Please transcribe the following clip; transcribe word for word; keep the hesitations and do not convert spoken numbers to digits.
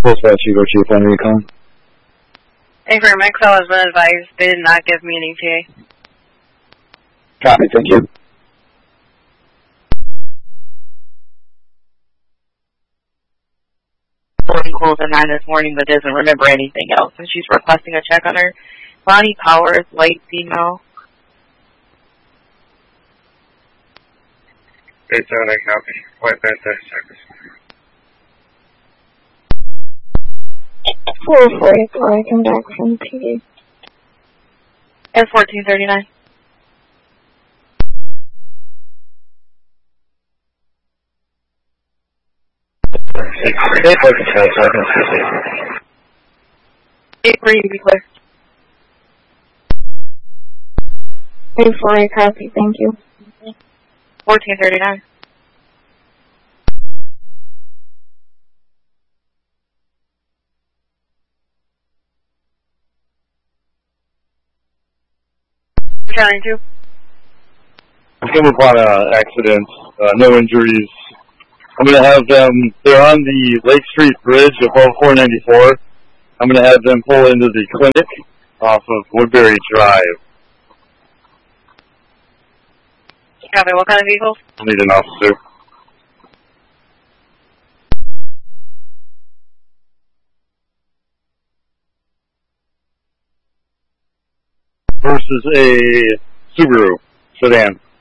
Dispatch, Eagle Chief on recon. Hey, for Mix, I was advised they did not give me an E T A. Copy, thank you. Morning calls at nine this morning, but doesn't remember anything else, and she's requesting a check on her. Bonnie Powers, white female. Eight seven eight, copy. White Panther, check. four forty-four, I come back from T V. And fourteen thirty-nine. Eight four, control, second, six, Eight for you, be clear. eight four eight, copy, thank you. fourteen thirty-nine. County two. I came upon an accident, uh, no injuries. I'm going to have them, they're on the Lake Street Bridge above four ninety-four. I'm going to have them pull into the clinic off of Woodbury Drive. Copy, what kind of vehicles? I need an officer. Versus a Subaru sedan.